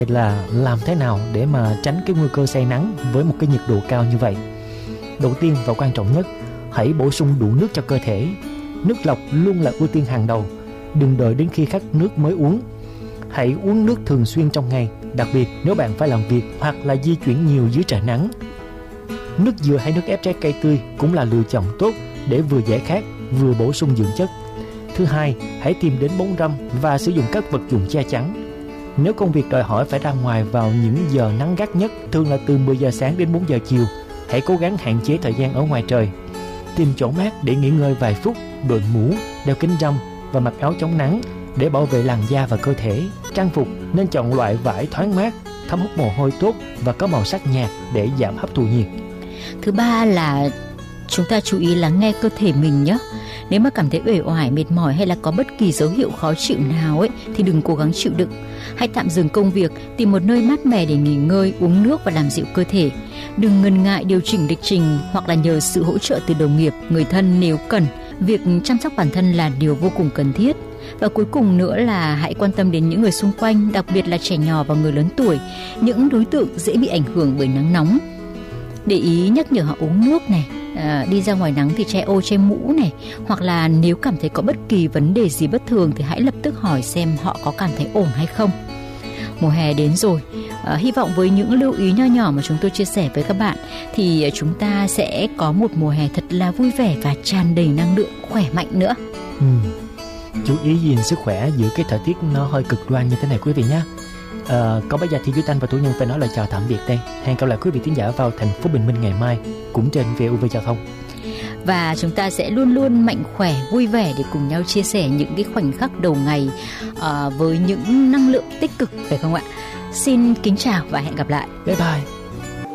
là làm thế nào để mà tránh cái nguy cơ say nắng với một cái nhiệt độ cao như vậy? Đầu tiên và quan trọng nhất, hãy bổ sung đủ nước cho cơ thể. Nước lọc luôn là ưu tiên hàng đầu. Đừng đợi đến khi khát nước mới uống. Hãy uống nước thường xuyên trong ngày, đặc biệt nếu bạn phải làm việc hoặc là di chuyển nhiều dưới trời nắng. Nước dừa hay nước ép trái cây tươi cũng là lựa chọn tốt để vừa giải khát vừa bổ sung dưỡng chất. Thứ hai, hãy tìm đến bóng râm và sử dụng các vật dụng che chắn. Nếu công việc đòi hỏi phải ra ngoài vào những giờ nắng gắt nhất, thường là từ 10 giờ sáng đến 4 giờ chiều, hãy cố gắng hạn chế thời gian ở ngoài trời. Tìm chỗ mát để nghỉ ngơi vài phút, đội mũ, đeo kính râm và mặc áo chống nắng để bảo vệ làn da và cơ thể. Trang phục nên chọn loại vải thoáng mát, thấm hút mồ hôi tốt và có màu sắc nhạt để giảm hấp thụ nhiệt. Thứ ba là chúng ta chú ý lắng nghe cơ thể mình nhé. Nếu mà cảm thấy uể oải, mệt mỏi hay là có bất kỳ dấu hiệu khó chịu nào ấy thì đừng cố gắng chịu đựng. Hãy tạm dừng công việc, tìm một nơi mát mẻ để nghỉ ngơi, uống nước và làm dịu cơ thể. Đừng ngần ngại điều chỉnh lịch trình hoặc là nhờ sự hỗ trợ từ đồng nghiệp, người thân nếu cần. Việc chăm sóc bản thân là điều vô cùng cần thiết. Và cuối cùng nữa là hãy quan tâm đến những người xung quanh, đặc biệt là trẻ nhỏ và người lớn tuổi, những đối tượng dễ bị ảnh hưởng bởi nắng nóng. Để ý nhắc nhở họ uống nước này, đi ra ngoài nắng thì che ô che mũ này, hoặc là nếu cảm thấy có bất kỳ vấn đề gì bất thường thì hãy lập tức hỏi xem họ có cảm thấy ổn hay không. Mùa hè đến rồi, hy vọng với những lưu ý nho nhỏ mà chúng tôi chia sẻ với các bạn thì chúng ta sẽ có một mùa hè thật là vui vẻ và tràn đầy năng lượng, khỏe mạnh nữa. Chú ý gìn sức khỏe giữa cái thời tiết nó hơi cực đoan như thế này quý vị nhé. Còn bây giờ thì Duy Anh và Thủ Nhân phải nói lời chào tạm biệt đây. Hẹn gặp lại quý vị thính giả vào thành phố Bình Minh ngày mai cũng trên VOV Giao thông. Và chúng ta sẽ luôn luôn mạnh khỏe, vui vẻ để cùng nhau chia sẻ những cái khoảnh khắc đầu ngày với những năng lượng tích cực, phải không ạ? Xin kính chào và hẹn gặp lại. Bye bye.